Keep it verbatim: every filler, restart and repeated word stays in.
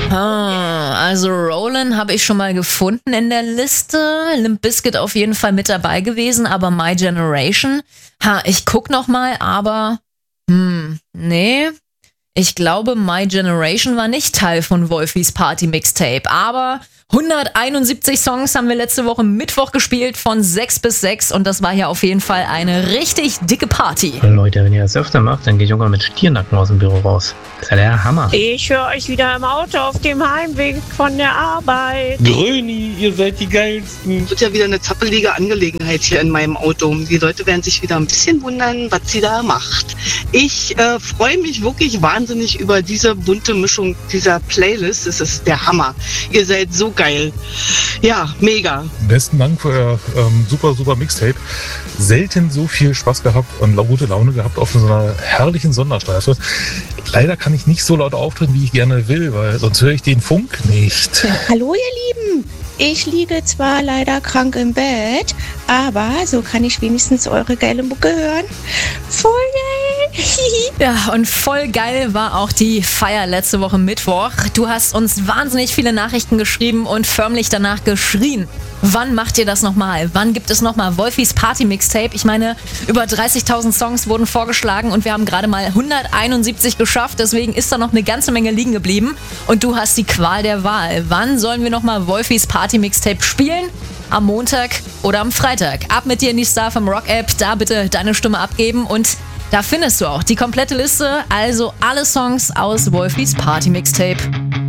Ah, also Rollin' habe ich schon mal gefunden in der Liste. Limp Bizkit auf jeden Fall mit dabei gewesen, aber My Generation, ha, ich guck noch mal, aber hm, nee. Ich glaube, My Generation war nicht Teil von Wolfis Party Mixtape, aber hunderteinundsiebzig Songs haben wir letzte Woche Mittwoch gespielt, von sechs bis sechs, und das war hier auf jeden Fall eine richtig dicke Party. Leute, wenn ihr das öfter macht, dann geht Junge mit Stiernacken aus dem Büro raus. Das ist ja der Hammer. Ich höre euch wieder im Auto auf dem Heimweg von der Arbeit. Gröni, ihr seid die Geilsten. Wird ja wieder eine zappelige Angelegenheit hier in meinem Auto. Die Leute werden sich wieder ein bisschen wundern, was sie da macht. Ich äh, freue mich wirklich wahnsinnig über diese bunte Mischung dieser Playlist. Es ist der Hammer. Ihr seid so geil. Ja, mega. Besten Dank für euer ähm, super, super Mixtape. Selten so viel Spaß gehabt und gute Laune gehabt auf so einer herrlichen Sonderstreife. Leider kann ich nicht so laut auftreten, wie ich gerne will, weil sonst höre ich den Funk nicht. Ja, hallo ihr Lieben. Ich liege zwar leider krank im Bett, aber so kann ich wenigstens eure geile Mucke hören. Voll geil! Ja, und voll geil war auch die Feier letzte Woche Mittwoch. Du hast uns wahnsinnig viele Nachrichten geschrieben und förmlich danach geschrien. Wann macht ihr das nochmal? Wann gibt es nochmal Wolfis Party Mixtape? Ich meine, über dreißigtausend Songs wurden vorgeschlagen und wir haben gerade mal hunderteinundsiebzig geschafft. Deswegen ist da noch eine ganze Menge liegen geblieben. Und du hast die Qual der Wahl. Wann sollen wir nochmal Wolfis Party Mixtape spielen? Am Montag oder am Freitag? Ab mit dir in die Star vom Rock App. Da bitte deine Stimme abgeben und da findest du auch die komplette Liste. Also alle Songs aus Wolfis Party Mixtape.